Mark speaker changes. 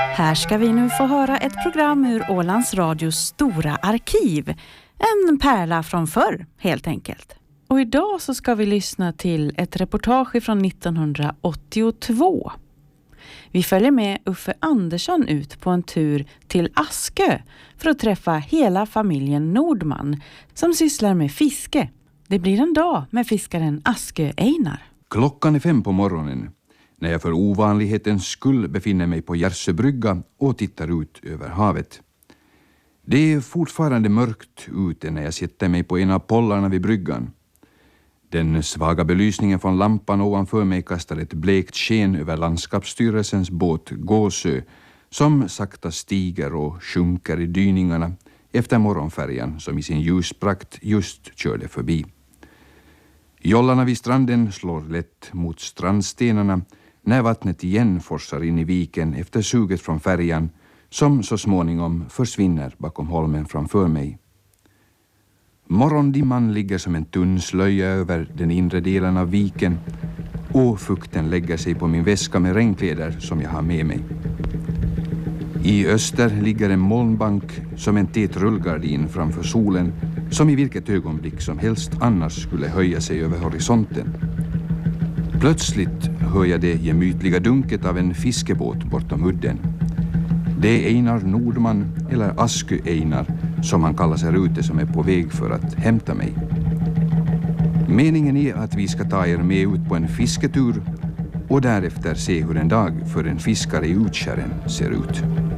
Speaker 1: Här ska vi nu få höra ett program ur Ålands Radios stora arkiv. En pärla från förr, helt enkelt. Och idag så ska vi lyssna till ett reportage från 1982. Vi följer med Uffe Andersson ut på en tur till Askö för att träffa hela familjen Nordman som sysslar med fiske. Det blir en dag med fiskaren Askö Einar.
Speaker 2: Klockan är 5 på morgonen när jag för ovanlighetens skull befinner mig på Järsebrygga och tittar ut över havet. Det är fortfarande mörkt ute när jag sätter mig på en av pollarna vid bryggan. Den svaga belysningen från lampan ovanför mig kastar ett blekt sken över landskapsstyrelsens båt Gåsö som sakta stiger och sjunker i dyningarna efter morgonfärjan som i sin ljusprakt just körde förbi. Jollarna vid stranden slår lätt mot strandstenarna när vattnet igen forsar in i viken efter suget från färjan som så småningom försvinner bakom holmen framför mig. Morgondimman ligger som en tunn slöja över den inre delen av viken och fukten lägger sig på min väska med regnkläder som jag har med mig. I öster ligger en molnbank som en tät rullgardin framför solen som i vilket ögonblick som helst annars skulle höja sig över horisonten. Plötsligt hör jag det gemytliga dunket av en fiskebåt bortom udden. Det är Einar Nordman, eller Askö Einar, som han kallar sig ute, som är på väg för att hämta mig. Meningen är att vi ska ta er med ut på en fisketur och därefter se hur en dag för en fiskare i Utkärren ser ut.